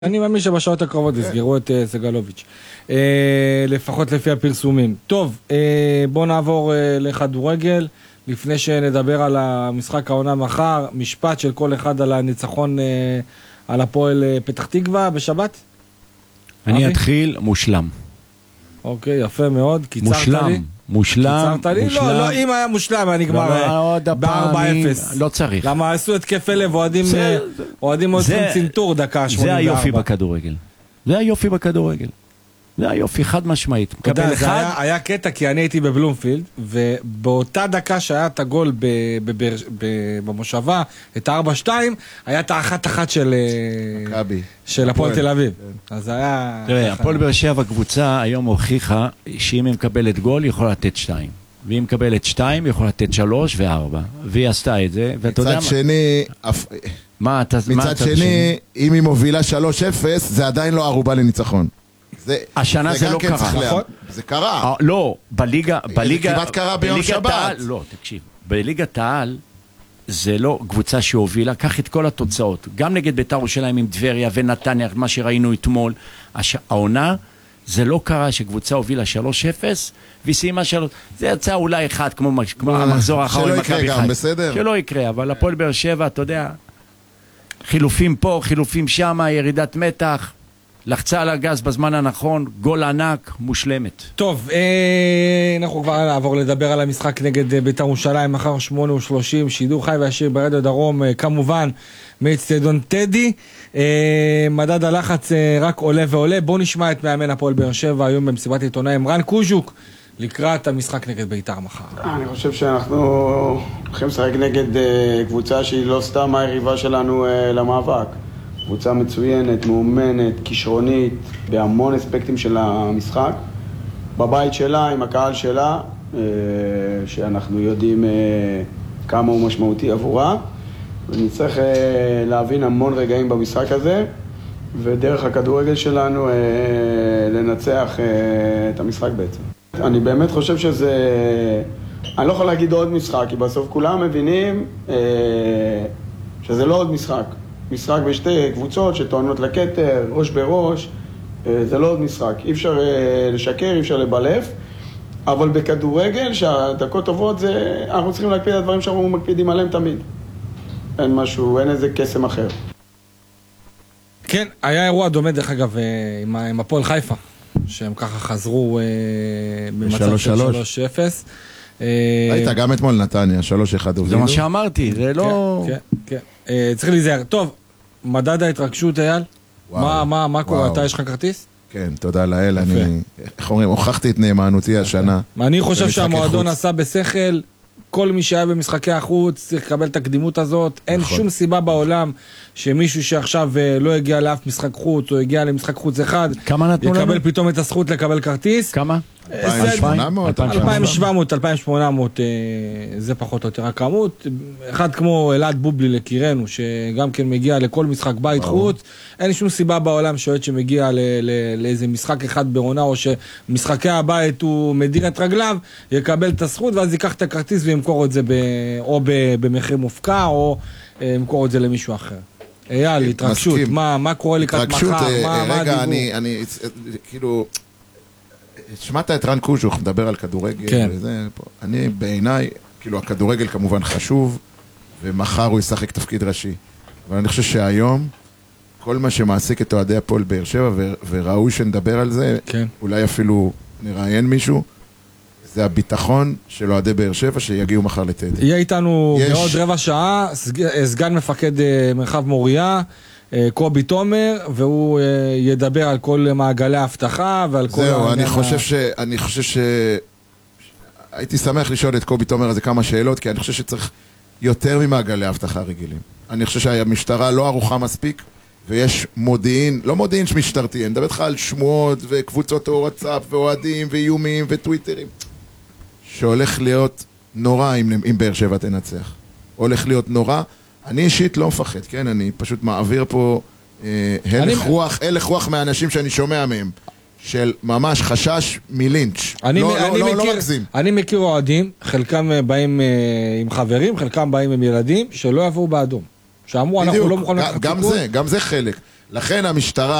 אני מאמין שבשעות הקרובות יסגרו את סגלוביץ', לפחות לפי הפרסומים. טוב, בואו נעבור לכדורגל, לפני שנדבר על המשחק העונה מחר, משפט של כל אחד על הניצחון על הפועל פתח תקווה בשבת. אני אתחיל מושלם. אוקיי, יפה מאוד, קיצרת לי. מושלם. לא, אם היה מושלם, היה נגמר ב-4-0. לא צריך. למה עשו התקפי לב, אוהדים עוד צנתור דקה 84. זה היופי בכדורגל. זה היופי, חד משמעית. היה קטע, כי אני הייתי בבלומפילד, ובאותה דקה שהיה את הגול במושבה, את ה-4-2, היה את ה-1-1 של הפועל תל אביב. אז היה... תראה, הפועל באר שבע הקבוצה היום הוכיחה שאם היא מקבלת גול, היא יכולה לתת 2. ואם מקבלת 2, היא יכולה לתת 3 ו-4. והיא עשתה את זה, ואתה יודע מה... מצד שני, אם היא מובילה 3-0, זה עדיין לא ערובה לניצחון. השנה זה לא קרה. זה קרה. לא, בליגה... כמעט קרה ביום שבת. לא, תקשיב. בליגת העל זה לא קבוצה שהובילה, קח את כל התוצאות. גם נגד בית"ר ירושלים עם טבריה ונתניה, מה שראינו אתמול. העונה, זה לא קרה שקבוצה הובילה 3-0, והיא סיימה 3. זה יצא אולי אחד, כמו המחזור האחרון. שלא יקרה גם, בסדר? שלא יקרה, אבל הפועל באר שבע, אתה יודע, חילופים פה, חילופים שם, ירידת מתח. לחצה על הגז בזמן הנכון, גול ענק, מושלמת. טוב, אנחנו כבר נעבור לדבר על המשחק נגד בית"ר ירושלים, מחר 8:30, שידור חי וישיר ברדיו דרום, כמובן, מאצטדיון טדי. מדד הלחץ רק עולה ועולה. בואו נשמע את מאמן הפועל באר שבע, היום במסיבת עיתונאים, רן קוז'וק, לקראת המשחק נגד בית"ר מחר. אני חושב שאנחנו הולכים לשחק נגד קבוצה שהיא לא סתם היריבה שלנו למאבק. קבוצה מצוינת, מאומנת, כישרונית, בהמון אספקטים של המשחק. בבית שלה, עם הקהל שלה, שאנחנו יודעים כמה הוא משמעותי עבורה. ונצטרך להבין המון רגעים במשחק הזה, ודרך הכדורגל שלנו לנצח את המשחק בעצם. אני באמת חושב שזה... אני לא יכול להגיד עוד משחק, כי בסוף כולם מבינים שזה לא עוד משחק. משחק בשתי קבוצות שטוענות לכתר, ראש בראש, זה לא עוד משחק. אי אפשר לשקר, אי אפשר לבלף, אבל בכדורגל, שהדקות טובות, אנחנו צריכים להקפיד על הדברים שאנחנו מקפידים עליהם תמיד. אין משהו, אין איזה קסם אחר. כן, היה אירוע דומה דרך אגב עם הפועל חיפה, שהם ככה חזרו במצב של 3-0. היית גם אתמול נתניה, 3-1. זה מה שאמרתי, זה לא... כן. צריך להיזהר. טוב, מדד ההתרגשות, אייל? מה קורה? אתה יש לך כרטיס? כן, תודה לאל. אני, איך אומרים, הוכחתי את נאמנותי השנה. אני חושב שהמועדון עשה בשכל, כל מי שהיה במשחקי החוץ צריך לקבל את הקדימות הזאת. אין שום סיבה בעולם שמישהו שעכשיו לא הגיע לאף משחק חוץ, או הגיע למשחק חוץ אחד, יקבל פתאום את הזכות לקבל כרטיס. כמה? 2,700, 2,800, זה פחות או יותר הכמות. אחד כמו אלעד בובלי לקירנו, שגם כן מגיע לכל משחק בית חוץ. אין שום סיבה בעולם שאוהד שמגיע לאיזה משחק אחד בעונה, או שמשחקי הבית הוא מדיר את רגליו, יקבל את הזכות, ואז ייקח את הכרטיס וימכור את זה או במחיר מופקע, או ימכור את זה למישהו אחר. אייל, התרגשות, מה קורה לקראת מחר? רגע, אני כאילו... שמעת את רן קוז'וך מדבר על כדורגל, כן. אני בעיניי, כאילו הכדורגל כמובן חשוב, ומחר הוא ישחק תפקיד ראשי. אבל אני חושב שהיום, כל מה שמעסיק את אוהדי הפועל באר שבע, וראוי שנדבר על זה, כן. אולי אפילו נראיין מישהו, זה הביטחון של אוהדי באר שבע שיגיעו מחר לטדי. יהיה איתנו בעוד רבע שעה, סגן מפקד מרחב מוריה, קובי תומר, והוא ידבר על כל מעגלי ההבטחה ועל כל... זהו, אני חושב ש... הייתי שמח לשאול את קובי תומר על זה כמה שאלות, כי אני חושב שצריך יותר ממעגלי ההבטחה רגילים. אני חושב שהמשטרה לא ערוכה מספיק, ויש מודיעין, לא מודיעין משטרתי, אני מדבר לך על שמועות וקבוצות וואטסאפ ואוהדים ואיומים וטוויטרים, שהולך להיות נורא אם באר שבע תנצח. הולך להיות נורא. אני אישית לא מפחד, כן? אני פשוט מעביר פה הלך רוח מהאנשים שאני שומע מהם, של ממש חשש מלינץ'. לא מגזים. אני מכיר אוהדים, חלקם באים עם חברים, חלקם באים עם ילדים, שלא יבואו באדום. שאמרו, אנחנו לא מוכנים לקחת סיכון. גם זה חלק. לכן המשטרה